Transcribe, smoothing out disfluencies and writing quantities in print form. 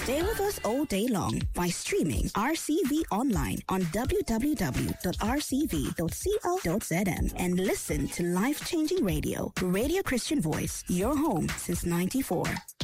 Stay with us all day long by streaming RCV online on www.rcv.co.zm and listen to life-changing radio. Radio Christian Voice, your home since 94.